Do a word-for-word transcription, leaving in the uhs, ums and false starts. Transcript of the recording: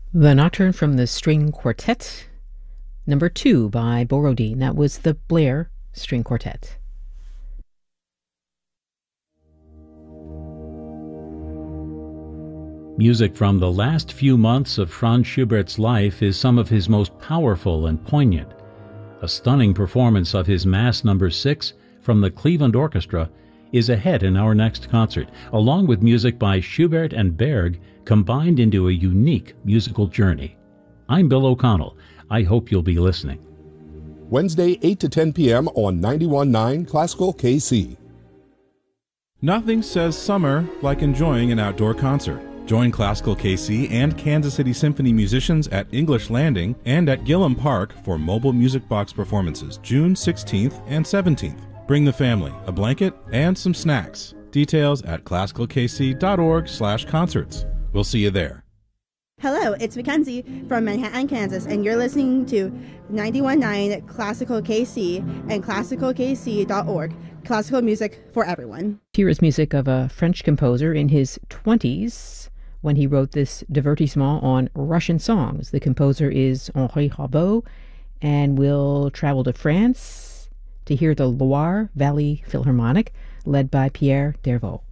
The Nocturne from the String Quartet, number two by Borodin. That was the Blair String Quartet. Music from the last few months of Franz Schubert's life is some of his most powerful and poignant. A stunning performance of his Mass number six from the Cleveland Orchestra is ahead in our next concert, along with music by Schubert and Berg combined into a unique musical journey. I'm Bill O'Connell. I hope you'll be listening. Wednesday, eight to ten p.m. on ninety-one point nine Classical K C. Nothing says summer like enjoying an outdoor concert. Join Classical K C and Kansas City Symphony musicians at English Landing and at Gillum Park for mobile music box performances June sixteenth and seventeenth. Bring the family, a blanket, and some snacks. Details at classical k c dot org slash concerts. We'll see you there. Hello, it's Mackenzie from Manhattan, Kansas, and you're listening to ninety-one point nine Classical K C and classical k c dot org. Classical music for everyone. Here is music of a French composer in his twenties when he wrote this divertissement on Russian songs. The composer is Henri Rabaud, and we'll travel to France to hear the Loire Valley Philharmonic, led by Pierre Dervaux.